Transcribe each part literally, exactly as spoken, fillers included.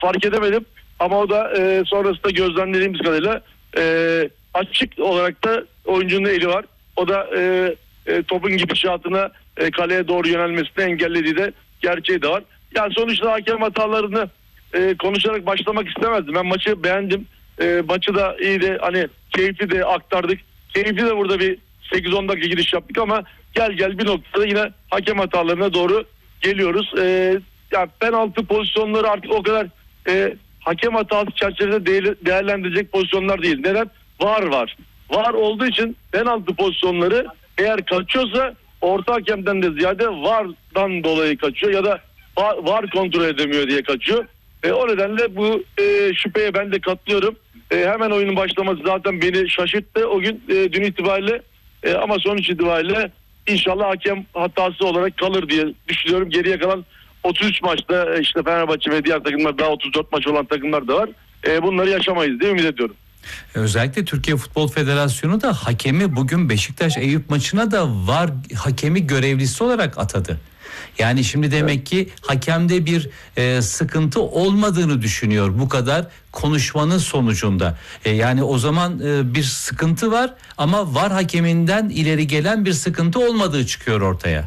fark edemedim. Ama o da e, sonrasında gözlemlediğimiz kadarıyla e, açık olarak da oyuncunun eli var. O da e, e, topun gidişatına e, kaleye doğru yönelmesini engellediği de gerçeği de var. Yani sonuçta hakem hatalarını e, konuşarak başlamak istemezdim. Ben maçı beğendim. E, maçı da iyi de hani keyifli de aktardık. Keyifli de burada bir sekiz on dakika giriş yaptık ama gel gel bir noktada yine hakem hatalarına doğru geliyoruz. E, yani penaltı pozisyonları artık o kadar e, hakem hatası çerçevesinde değer, değerlendirecek pozisyonlar değil. Neden? Var var. Var olduğu için penaltı pozisyonları eğer kaçıyorsa orta hakemden de ziyade vardan dolayı kaçıyor ya da var, var kontrol edemiyor diye kaçıyor. E, o nedenle bu e, şüpheye ben de katılıyorum. E, hemen oyunun başlaması zaten beni şaşırttı o gün e, dün itibariyle e, ama sonuç itibariyle inşallah hakem hatası olarak kalır diye düşünüyorum. Geriye kalan otuz üç maçta işte Fenerbahçe ve diğer takımlar, daha otuz dört maç olan takımlar da var. E, bunları yaşamayız diye ümit ediyorum. Özellikle Türkiye Futbol Federasyonu da hakemi bugün Beşiktaş-Eyüp maçına da var hakemi görevlisi olarak atadı. Yani şimdi demek evet. ki hakemde bir e, sıkıntı olmadığını düşünüyor bu kadar konuşmanın sonucunda. E, yani o zaman e, bir sıkıntı var ama var hakeminden ileri gelen bir sıkıntı olmadığı çıkıyor ortaya.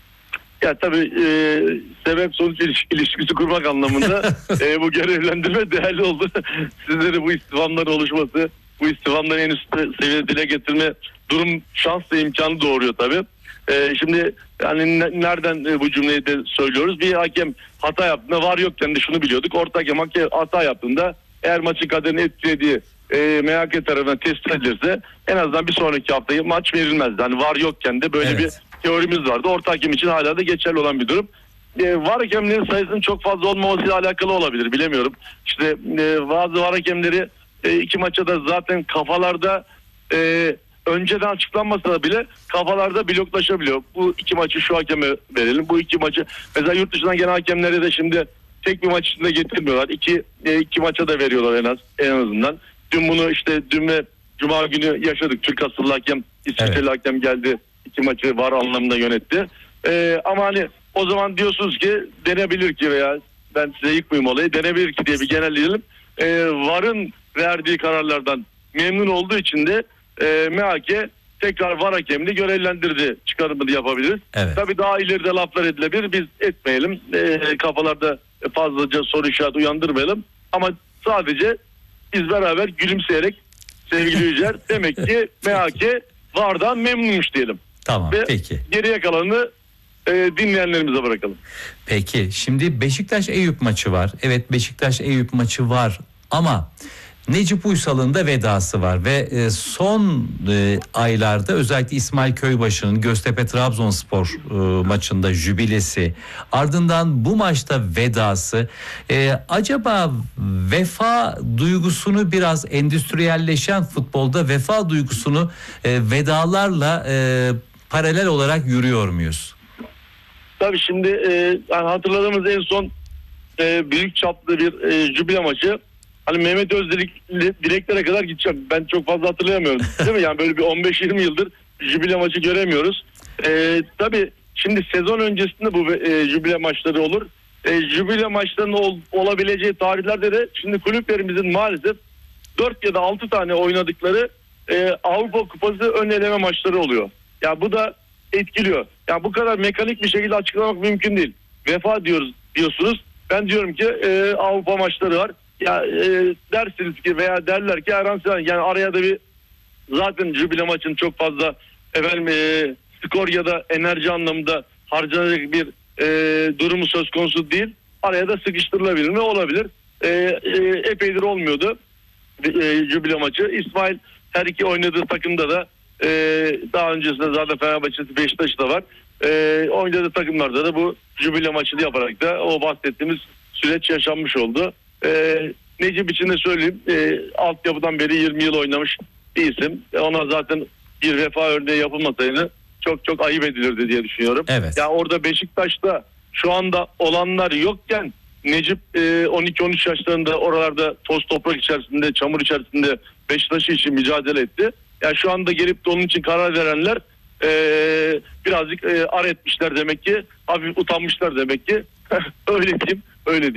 Ya tabii e, sebep sonuç ilişkisi kurmak anlamında e, bu görevlendirme değerli oldu. Sizlere bu istifamların oluşması, bu istifamların en üst seviyede dile getirme durum şans ve imkanı doğuruyor tabii. E, şimdi yani nereden e, bu cümleyi de söylüyoruz? Bir hakem hata yaptığında var yokken de şunu biliyorduk. Orta hakem hata yaptığında eğer maçın kaderini etkilediği e, M H K tarafından tespit edilirse en azından bir sonraki haftayı maç verilmezdi. Hani var yokken de böyle evet. bir teorimiz vardı. Orta hakem için hala da geçerli olan bir durum. E, var hakemlerin sayısının çok fazla olmamasıyla alakalı olabilir. Bilemiyorum. İşte e, bazı var hakemleri e, iki maça da zaten kafalarda e, önceden açıklanmasa bile kafalarda bloklaşabiliyor. Bu iki maçı şu hakeme verelim. Bu iki maçı mesela yurt dışından gelen hakemleri de şimdi tek bir maç içinde getirmiyorlar. İki, e, iki maça da veriyorlar en az en azından. Dün bunu işte dün ve Cuma günü yaşadık. Türk asıllı hakem, İsviçreli evet. hakem geldi. İki maçı var anlamında yönetti. Ee, ama hani o zaman diyorsunuz ki denebilir ki veya ben size yıkmayayım olayı denebilir ki diye bir genelleyelim. Ee, varın verdiği kararlardan memnun olduğu için de e, M H K tekrar var hakemini görevlendirdi çıkarımını yapabiliriz. Evet. Tabii daha ileride laflar edilebilir. Biz etmeyelim. E, kafalarda fazlaca soru işareti uyandırmayalım. Ama sadece biz beraber gülümseyerek sevgili Yücer demek ki M H K vardan memnunmuş diyelim. Tamam ve peki. Geriye kalanını e, dinleyenlerimize bırakalım. Peki şimdi Beşiktaş-Eyüp maçı var. Evet Beşiktaş-Eyüp maçı var ama Necip Uysal'ın da vedası var ve e, son e, aylarda özellikle İsmail Köybaşı'nın Göztepe-Trabzonspor e, maçında jübilesi, ardından bu maçta vedası. E, acaba vefa duygusunu biraz endüstriyelleşen futbolda vefa duygusunu e, vedalarla e, paralel olarak yürüyor muyuz? Tabii şimdi e, yani hatırladığımız en son e, büyük çaplı bir e, jübile maçı. Hani Mehmet Özdilik direklere kadar gideceğim. Ben çok fazla hatırlayamıyorum. Değil mi? Yani böyle bir on beş yirmi yıldır jübile maçı göremiyoruz. Ee, tabii şimdi sezon öncesinde bu e, jübile maçları olur. E, jübile maçlarının ol, olabileceği tarihlerde de şimdi kulüplerimizin maalesef dört ya da altı tane oynadıkları e, Avrupa Kupası ön eleme maçları oluyor. Ya yani bu da etkiliyor. Ya yani bu kadar mekanik bir şekilde açıklamak mümkün değil. Vefa diyoruz diyorsunuz. Ben diyorum ki e, Avrupa maçları var. Ya e, dersiniz ki veya derler ki Erhan yani araya da bir zaten jübile maçın çok fazla efendim e, skor ya da enerji anlamında harcanacak bir e, durumu söz konusu değil. Araya da sıkıştırılabilir mi? Olabilir. E, e, epeydir olmuyordu e, jübile maçı. İsmail her iki oynadığı takımda da e, daha öncesinde zaten Fenerbahçe'si Beşiktaş'ta var. E, oynadığı takımlarda da bu jübile maçını yaparak da o bahsettiğimiz süreç yaşanmış oldu. Ee, Necip için de söyleyeyim e, altyapıdan beri yirmi yıl oynamış bir isim. Ona zaten bir vefa örneği yapılmasaydı çok çok ayıp edilirdi diye düşünüyorum. Evet. Ya orada Beşiktaş'ta şu anda olanlar yokken Necip e, on iki on üç yaşlarında oralarda toz toprak içerisinde, çamur içerisinde Beşiktaş için mücadele etti. Ya yani şu anda gelip de onun için karar verenler e, birazcık e, ar etmişler demek ki, hafif utanmışlar demek ki. öyle diyeyim, öyle diyeyim.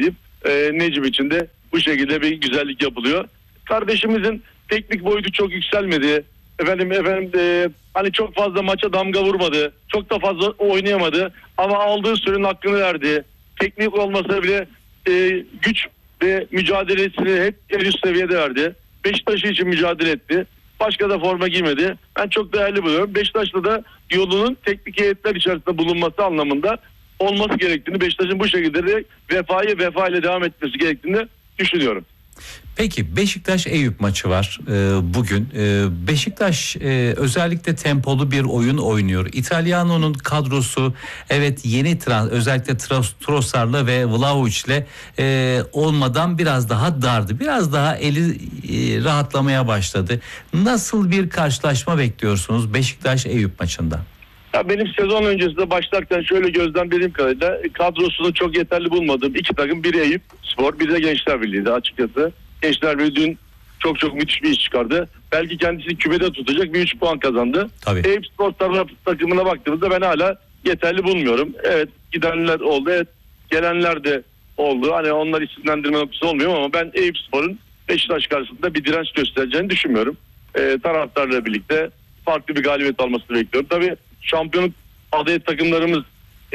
e, Necip için de bu şekilde bir güzellik yapılıyor. Kardeşimizin teknik boyutu çok yükselmedi. Efendim efendim e, hani çok fazla maça damga vurmadı. Çok da fazla oynayamadı. Ama aldığı sürenin hakkını verdi. Teknik olmasa bile e, güç ve mücadelesini hep en üst seviyede verdi. Beşiktaş için mücadele etti. Başka da forma giymedi. Ben çok değerli buluyorum. Beşiktaş'ta da yolunun teknik heyetler içerisinde bulunması anlamında olması gerektiğini, Beşiktaş'ın bu şekilde de vefayı vefa ile devam etmesi gerektiğini düşünüyorum. Peki Beşiktaş Eyüp maçı var e, bugün. E, Beşiktaş e, özellikle tempolu bir oyun oynuyor. İtalyano'nun kadrosu evet yeni trans, özellikle Trossard'la ve Vlahovic'le e, olmadan biraz daha dardı. Biraz daha eli e, rahatlamaya başladı. Nasıl bir karşılaşma bekliyorsunuz Beşiktaş Eyüp maçında? Ya benim sezon öncesinde başlarken şöyle gözlemlediğim kadarıyla kadrosunu çok yeterli bulmadığım iki takım, biri Eyüp Spor, biri de Gençler Birliği'ydi açıkçası. Gençler Birliği dün çok çok müthiş bir iş çıkardı. Belki kendisini kümede tutacak bir üç puan kazandı. Tabii. Eyüp Spor takımına baktığımızda ben hala yeterli bulmuyorum. Evet gidenler oldu, evet gelenler de oldu. Hani onlar isimlendirme noktası olmuyor ama ben Eyüp Spor'un Beşiktaş karşısında bir direnç göstereceğini düşünmüyorum. Ee, taraftarla birlikte farklı bir galibiyet almasını bekliyorum. Tabii şampiyonluk adayı takımlarımız e,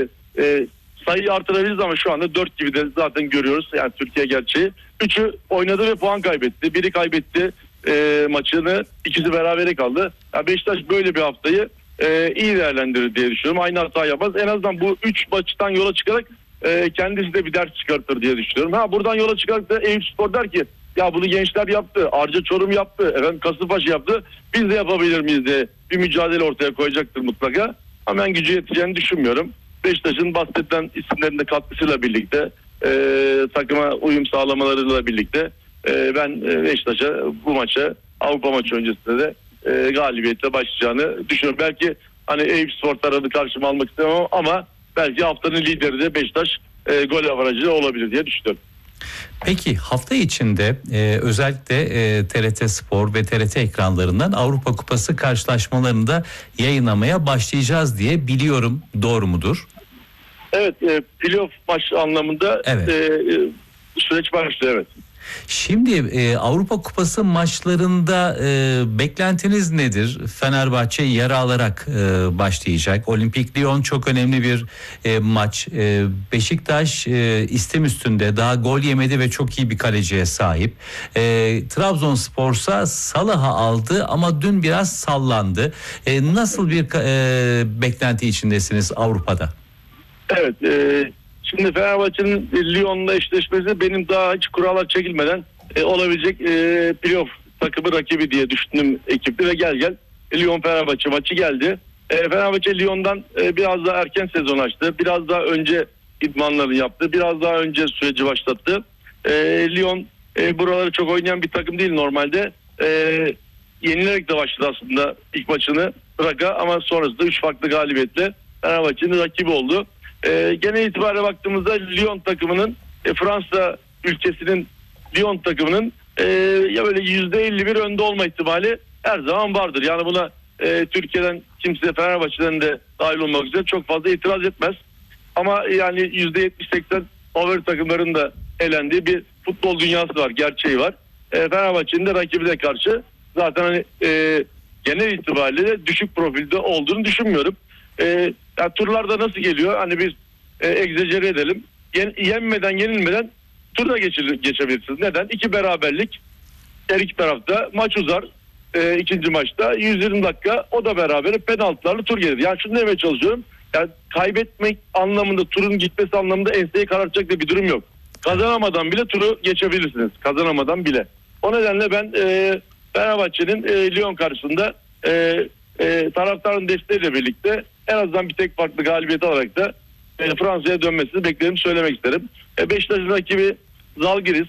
e, sayıyı artırabiliriz ama şu anda dört gibi de zaten görüyoruz. Yani Türkiye gerçeği. Üçü oynadı ve puan kaybetti. Biri kaybetti e, maçını. İkisi berabere kaldı. Yani Beşiktaş böyle bir haftayı e, iyi değerlendirir diye düşünüyorum. Aynı hata yapmaz. En azından bu üç maçtan yola çıkarak e, kendisi de bir ders çıkartır diye düşünüyorum. Ha buradan yola çıkarak da Eyüp Spor der ki ya bunu gençler yaptı. Arca Çorum yaptı. Efendim Kasımpaşa yaptı. Biz de yapabilir miyiz diye bir mücadele ortaya koyacaktır mutlaka. Ama ben gücü yeteceğini düşünmüyorum. Beşiktaş'ın bahsedilen isimlerin de katkısıyla birlikte e, takıma uyum sağlamalarıyla birlikte e, ben Beşiktaş'a bu maça Avrupa maçı öncesinde de e, galibiyetle başlayacağını düşünüyorum. Belki hani Eyüp Spor tarafını karşıma almak istemem ama belki haftanın lideri de Beşiktaş e, gol avarajı olabilir diye düşünüyorum. Peki hafta içinde e, özellikle e, T R T Spor ve T R T ekranlarından Avrupa Kupası karşılaşmalarını da yayınlamaya başlayacağız diye biliyorum. Doğru mudur? Evet, e, playoff maç anlamında evet. e, e, süreç başlıyor, evet. Şimdi e, Avrupa Kupası maçlarında e, beklentiniz nedir? Fenerbahçe yara alarak e, başlayacak. Olimpik Lyon çok önemli bir e, maç. E, Beşiktaş e, istem üstünde, daha gol yemedi ve çok iyi bir kaleciye sahip. E, Trabzonspor'sa Salah'ı aldı ama dün biraz sallandı. E, nasıl bir e, beklenti içindesiniz Avrupa'da? Evet. E, Şimdi Fenerbahçe'nin Lyon'la eşleşmesi benim daha hiç kurallar çekilmeden e, olabilecek e, playoff takımı rakibi diye düşündüm ekipte ve gel gel Lyon Fenerbahçe maçı geldi. E, Fenerbahçe Lyon'dan e, biraz daha erken sezon açtı. Biraz daha önce idmanlarını yaptı. Biraz daha önce süreci başlattı. E, Lyon e, buraları çok oynayan bir takım değil normalde. E, yenilerek de başladı aslında ilk maçını Praga ama sonrasında üç farklı galibiyetle Fenerbahçe'nin rakibi oldu. E, genel itibariyle baktığımızda Lyon takımının e, Fransa ülkesinin Lyon takımının e, ya böyle yüzde elli bir önde olma ihtimali her zaman vardır. Yani buna e, Türkiye'den kimse, Fenerbahçe'den de dahil olmak üzere çok fazla itiraz etmez. Ama yani yüzde yetmiş seksen favori takımların da elendiği bir futbol dünyası var, gerçeği var. E, Fenerbahçe'nin de rakibine karşı zaten hani e, genel itibariyle düşük profilde olduğunu düşünmüyorum. E, yani turlarda nasıl geliyor? Hani biz e, egzajere edelim. Yen, yenmeden, yenilmeden turda geçir, geçebilirsiniz. Neden? İki beraberlik her iki tarafta. Maç uzar. E, ikinci maçta yüz yirmi dakika o da beraber penaltılarla tur gelir. Yani şunu demeye çalışıyorum. Yani kaybetmek anlamında, turun gitmesi anlamında enseyi karartacak da bir durum yok. Kazanamadan bile turu geçebilirsiniz. Kazanamadan bile. O nedenle ben e, Fenerbahçe'nin e, Lyon karşısında e, e, taraftarın desteğiyle birlikte en azından bir tek farklı galibiyet alarak da e, Fransa'ya dönmesini beklerim, söylemek isterim. E, Beşiktaş'ın rakibi Zalgiris.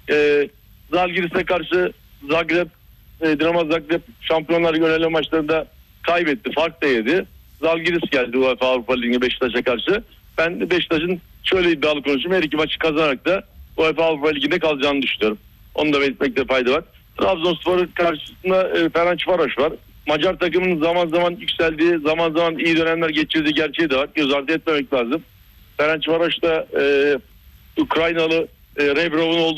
E, Zalgiris'e karşı Zagreb, e, Dinamo Zagreb Şampiyonlar Ligi öneri maçlarında kaybetti. Fark da yedi. Zalgiris geldi UEFA Avrupa Ligi'ne Beşiktaş'a karşı. Ben Beşiktaş'ın şöyle iddialı konuşayım. Her iki maçı kazanarak da UEFA Avrupa Ligi'nde kalacağını düşünüyorum. Onu da belirtmekte fayda var. Trabzonspor'un karşısında e, Ferencvaros var. Macar takımının zaman zaman yükseldiği, zaman zaman iyi dönemler geçirdiği gerçeği de var. Göz ardı etmemek lazım. Ferencvaros da e, Ukraynalı e, Rebrov'un olduğu